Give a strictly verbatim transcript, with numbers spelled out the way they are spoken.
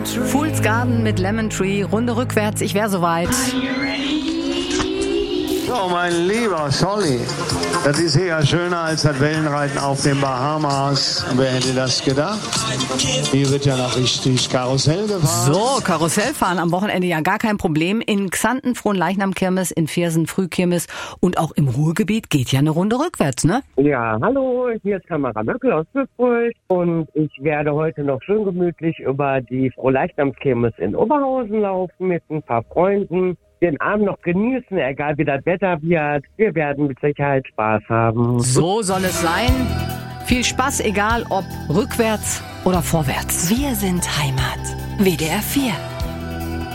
Fool's Garden mit Lemon Tree, Runde rückwärts, ich wäre soweit. So, mein lieber Solly, das ist hier ja schöner als das Wellenreiten auf den Bahamas. Wer hätte das gedacht? Hier wird ja noch richtig Karussell gefahren. So, Karussellfahren am Wochenende ja gar kein Problem. In Xanten Fronleichnam-Kirmes, in Viersen Frühkirmes und auch im Ruhrgebiet geht ja eine Runde rückwärts, ne? Ja, hallo, hier ist Tamara Möckel aus Würzburg und ich werde heute noch schön gemütlich über die Fronleichnamskirmes in Oberhausen laufen mit ein paar Freunden. Den Abend noch genießen, egal wie das Wetter wird. Wir werden mit Sicherheit Spaß haben. So soll es sein. Viel Spaß, egal ob rückwärts oder vorwärts. Wir sind Heimat. W D R vier.